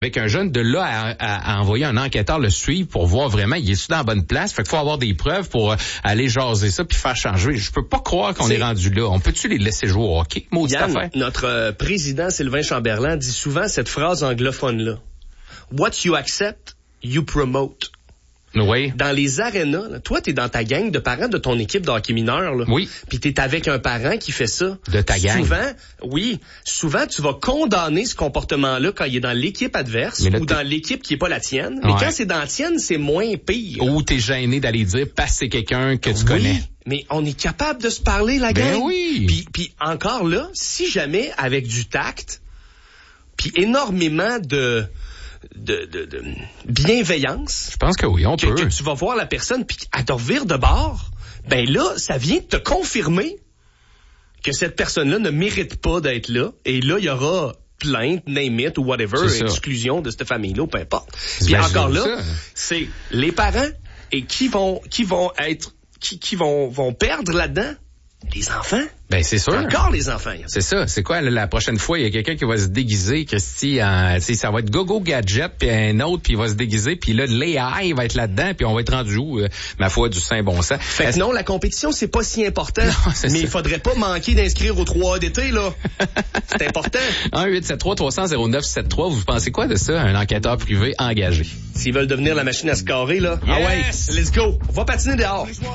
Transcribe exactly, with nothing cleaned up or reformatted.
avec un jeune, de là à, à, à envoyer un enquêteur le suivre pour voir vraiment, il est-tu dans la bonne place? Fait qu'il faut avoir des preuves pour euh, aller jaser ça puis faire changer. Je peux pas croire qu'on C'est... est rendu là. On peut-tu les laisser jouer au hockey? Maudite Yann, affaire. notre euh, président Sylvain Chamberlain dit souvent cette phrase anglophone-là. What you accept, you promote. Oui. Dans les arénas, là, toi, t'es dans ta gang de parents de ton équipe de hockey mineur, là. Oui. Puis t'es avec un parent qui fait ça. De ta gang. Souvent, oui. Souvent, tu vas condamner ce comportement-là quand il est dans l'équipe adverse là, ou t'es... dans l'équipe qui est pas la tienne. Ouais. Mais quand c'est dans la tienne, c'est moins pire. Ou t'es gêné d'aller dire, parce que c'est quelqu'un que tu oui, connais. Mais on est capable de se parler, la gang. Ben oui. Puis, puis encore là, si jamais avec du tact, puis énormément de... De, de, de bienveillance. Je pense que oui, on que, peut. Que tu vas voir la personne puis elle te revire de bord. Ben là, ça vient de te confirmer que cette personne-là ne mérite pas d'être là. Et là, il y aura plainte, name it ou whatever, exclusion de cette famille-là, peu importe. Puis encore là, ça. C'est les parents et qui vont qui vont être qui, qui vont vont perdre là-dedans. Les enfants. Ben, c'est sûr. Encore les enfants. C'est ça. C'est quoi, là, la prochaine fois, il y a quelqu'un qui va se déguiser, Christy, en, tu sais, ça va être Gogo Gadget, puis un autre, puis il va se déguiser, puis là, l'A I va être là-dedans, puis on va être rendu où, euh, ma foi, du saint bon sens. Fait Est-ce... que non, la compétition, c'est pas si important. Non, mais il faudrait pas manquer d'inscrire au trois A d'été, là. C'est important. un huit sept trois trois cents zéro neuf sept trois, vous pensez quoi de ça, un enquêteur privé engagé? S'ils veulent devenir la machine à se carrer, là. Yes! Ah ouais, let's go. On va patiner dehors.